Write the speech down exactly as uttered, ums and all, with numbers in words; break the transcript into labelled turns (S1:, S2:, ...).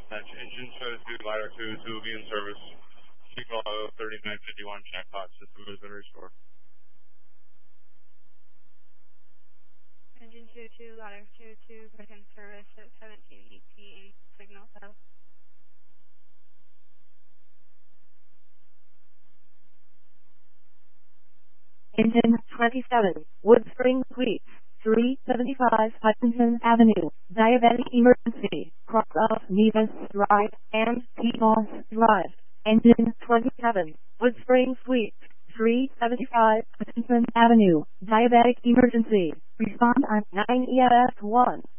S1: That's engine shows two, LiDAR two, two will be in service. Signal thirty-nine fifty-one, jackpot system has been restored.
S2: Engine two two, LiDAR two two, back in service at seventeen eighteen, signal L.
S3: Engine twenty-seven, Wood Spring Suites, three seventy-five Hutchinson Avenue, diabetic emergency, cross off Nevis Drive and Peoples Drive. Engine twenty-seven, Wood Spring Suites, three seventy-five Hutchinson Avenue, diabetic emergency. Respond on nine E F one.